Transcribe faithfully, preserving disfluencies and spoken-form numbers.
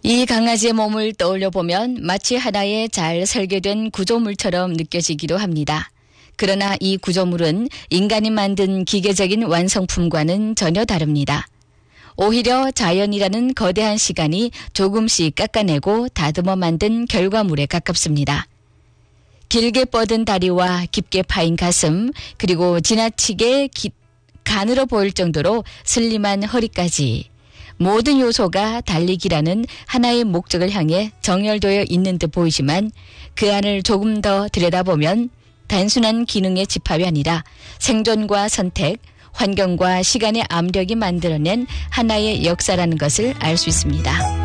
이 강아지의 몸을 떠올려 보면 마치 하나의 잘 설계된 구조물처럼 느껴지기도 합니다. 그러나 이 구조물은 인간이 만든 기계적인 완성품과는 전혀 다릅니다. 오히려 자연이라는 거대한 시간이 조금씩 깎아내고 다듬어 만든 결과물에 가깝습니다. 길게 뻗은 다리와 깊게 파인 가슴, 그리고 지나치게 기, 가늘어 보일 정도로 슬림한 허리까지 모든 요소가 달리기라는 하나의 목적을 향해 정렬되어 있는 듯 보이지만 그 안을 조금 더 들여다보면 단순한 기능의 집합이 아니라 생존과 선택, 환경과 시간의 압력이 만들어낸 하나의 역사라는 것을 알 수 있습니다.